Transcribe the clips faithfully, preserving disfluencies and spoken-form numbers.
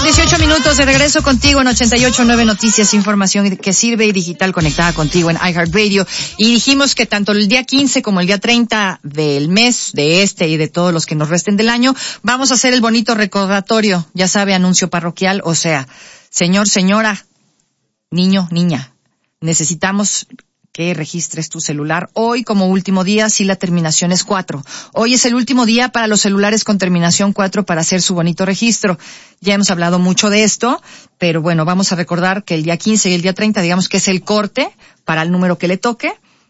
con dieciocho minutos de regreso contigo en ochenta y ocho punto nueve Noticias, información que sirve y digital conectada contigo en iHeartRadio. Y dijimos que tanto el día quince como el día treinta del mes de este y de todos los que nos resten del año, vamos a hacer el bonito recordatorio, ya sabe, anuncio parroquial, o sea, señor, señora, niño, niña, necesitamos que registres tu celular hoy como último día si la terminación es cuatro. Hoy es el último día para los celulares con terminación cuatro para hacer su bonito registro. Ya hemos hablado mucho de esto, pero bueno, vamos a recordar que el día quince y el día treinta, digamos que es el corte para el número que le toque.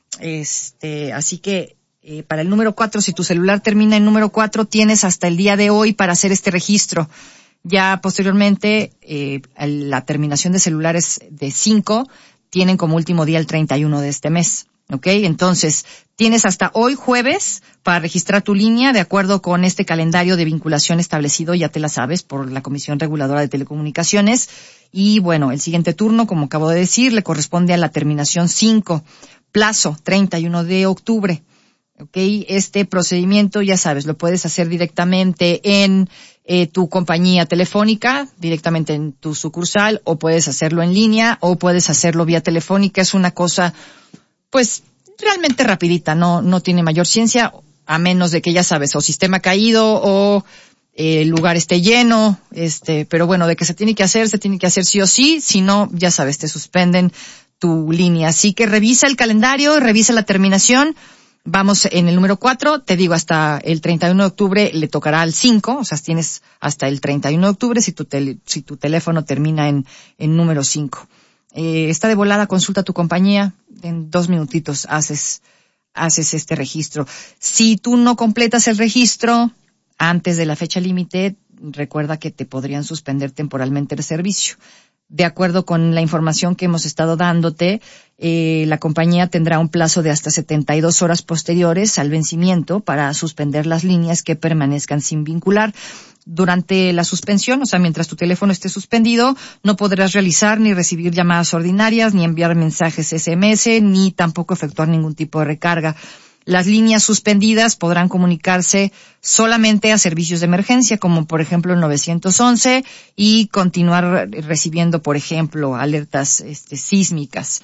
Este, así que eh, para el número cuatro, si tu celular termina en número cuatro, tienes hasta el día de hoy para hacer este registro. Ya posteriormente, eh, la terminación de celulares de cinco tienen como último día el treinta y uno de este mes, ¿ok? Entonces, tienes hasta hoy jueves para registrar tu línea de acuerdo con este calendario de vinculación establecido, ya te la sabes, por la Comisión Reguladora de Telecomunicaciones. Y bueno, el siguiente turno, como acabo de decir, le corresponde a la terminación cinco, plazo treinta y uno de octubre. ¿Ok? Este procedimiento, ya sabes, lo puedes hacer directamente en eh, tu compañía telefónica, directamente en tu sucursal, o puedes hacerlo en línea, o puedes hacerlo vía telefónica. Es una cosa, pues, realmente rapidita, no, no tiene mayor ciencia, a menos de que, ya sabes, o sistema caído, o eh, el lugar esté lleno, este, pero bueno, de que se tiene que hacer, se tiene que hacer sí o sí, si no, ya sabes, te suspenden tu línea. Así que revisa el calendario, revisa la terminación. Vamos en el número cuatro, te digo, hasta el treinta y uno de octubre le tocará al cinco, o sea, tienes hasta el treinta y uno de octubre si tu, tel- si tu teléfono termina en, en número cinco. Eh, está de volada, consulta a tu compañía, en dos minutitos haces, haces este registro. Si tú no completas el registro antes de la fecha límite, recuerda que te podrían suspender temporalmente el servicio. De acuerdo con la información que hemos estado dándote, eh, la compañía tendrá un plazo de hasta setenta y dos horas posteriores al vencimiento para suspender las líneas que permanezcan sin vincular. Durante la suspensión, o sea, mientras tu teléfono esté suspendido, no podrás realizar ni recibir llamadas ordinarias, ni enviar mensajes ese eme ese, ni tampoco efectuar ningún tipo de recarga. Las líneas suspendidas podrán comunicarse solamente a servicios de emergencia, como por ejemplo el nueve once, y continuar recibiendo, por ejemplo, alertas este, sísmicas.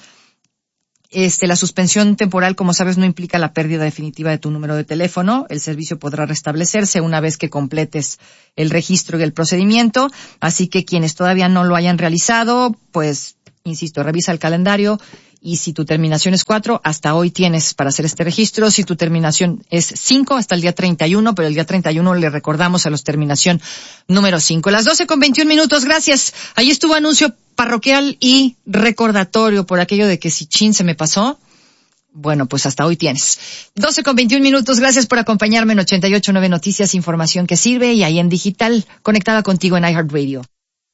Este, la suspensión temporal, como sabes, no implica la pérdida definitiva de tu número de teléfono. El servicio podrá restablecerse una vez que completes el registro y el procedimiento. Así que quienes todavía no lo hayan realizado, pues, insisto, revisa el calendario. Y si tu terminación es cuatro, hasta hoy tienes para hacer este registro. Si tu terminación es cinco, hasta el día treinta y uno, pero el día treinta y uno le recordamos a los terminación número cinco. Las doce con veintiún minutos, gracias. Ahí estuvo anuncio parroquial y recordatorio por aquello de que si chin se me pasó. Bueno, pues hasta hoy tienes. doce con veintiún minutos, gracias por acompañarme en ochenta y ocho punto nueve Noticias, información que sirve, y ahí en digital, conectada contigo en iHeartRadio.